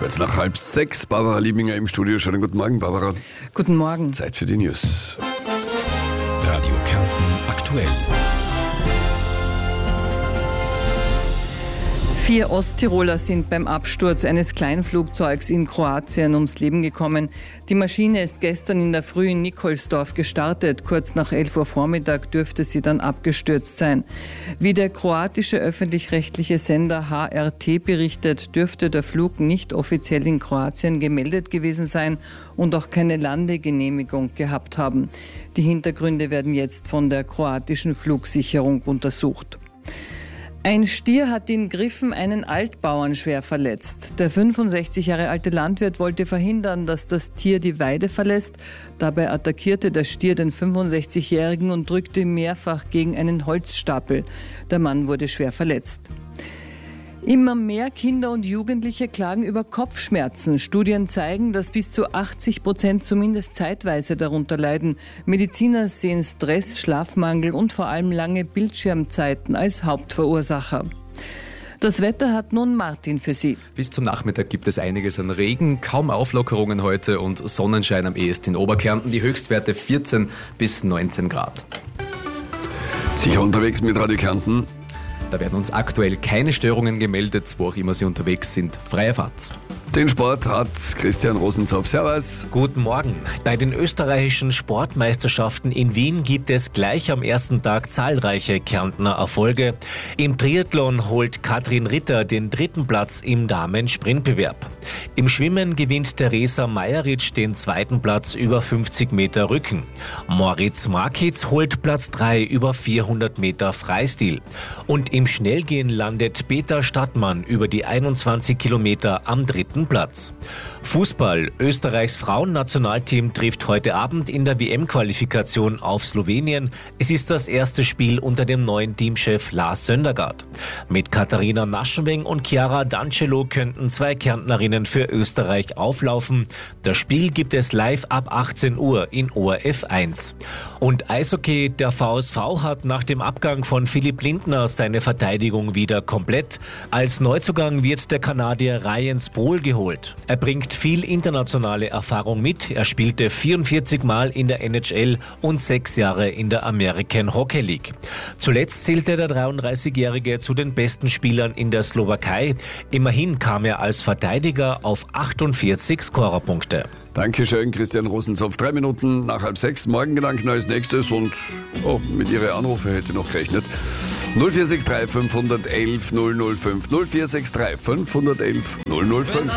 Kurz nach 5:30, Barbara Liebinger im Studio. Schönen guten Morgen, Barbara. Guten Morgen. Zeit für die News. Radio Kärnten aktuell. 4 Osttiroler sind beim Absturz eines Kleinflugzeugs in Kroatien ums Leben gekommen. Die Maschine ist gestern in der Früh in Nikolsdorf gestartet. Kurz nach 11 Uhr Vormittag dürfte sie dann abgestürzt sein. Wie der kroatische öffentlich-rechtliche Sender HRT berichtet, dürfte der Flug nicht offiziell in Kroatien gemeldet gewesen sein und auch keine Landegenehmigung gehabt haben. Die Hintergründe werden jetzt von der kroatischen Flugsicherung untersucht. Ein Stier hat in Griffen einen Altbauern schwer verletzt. Der 65 Jahre alte Landwirt wollte verhindern, dass das Tier die Weide verlässt. Dabei attackierte der Stier den 65-Jährigen und drückte ihn mehrfach gegen einen Holzstapel. Der Mann wurde schwer verletzt. Immer mehr Kinder und Jugendliche klagen über Kopfschmerzen. Studien zeigen, dass bis zu 80% zumindest zeitweise darunter leiden. Mediziner sehen Stress, Schlafmangel und vor allem lange Bildschirmzeiten als Hauptverursacher. Das Wetter hat nun Martin für Sie. Bis zum Nachmittag gibt es einiges an Regen, kaum Auflockerungen heute und Sonnenschein am ehesten in Oberkärnten. Die Höchstwerte 14 bis 19 Grad. Sicher unterwegs mit Radio Kärnten. Da werden uns aktuell keine Störungen gemeldet, wo auch immer Sie unterwegs sind. Freie Fahrt. Den Sport hat Christian Rosenzopf. Servus. Guten Morgen. Bei den österreichischen Sportmeisterschaften in Wien gibt es gleich am ersten Tag zahlreiche Kärntner Erfolge. Im Triathlon holt Katrin Ritter den 3. Platz im Damen-Sprintbewerb. Im Schwimmen gewinnt Theresa Mayeritsch den 2. Platz über 50 Meter Rücken. Moritz Markitz holt Platz 3 über 400 Meter Freistil. Und im Schnellgehen landet Peter Stadtmann über die 21 Kilometer am 3. Platz. Fußball. Österreichs Frauennationalteam trifft heute Abend in der WM-Qualifikation auf Slowenien. Es ist das erste Spiel unter dem neuen Teamchef Lars Söndergaard. Mit Katharina Naschenweng und Chiara D'Angelo könnten 2 Kärntnerinnen für Österreich auflaufen. Das Spiel gibt es live ab 18 Uhr in ORF 1. Und Eishockey. Der VSV hat nach dem Abgang von Philipp Lindner seine Verteidigung wieder komplett. Als Neuzugang wird der Kanadier Ryan Sproul geholt. Er bringt viel internationale Erfahrung mit. Er spielte 44 Mal in der NHL und 6 Jahre in der American Hockey League. Zuletzt zählte der 33-Jährige zu den besten Spielern in der Slowakei. Immerhin kam er als Verteidiger auf 48 Scorerpunkte. Dankeschön, Christian Rosenzopf. 3 Minuten nach 5:30. Morgengedanken als nächstes und mit Ihren Anrufe hätte ich noch gerechnet. 0463 511 005. 0463 511 005.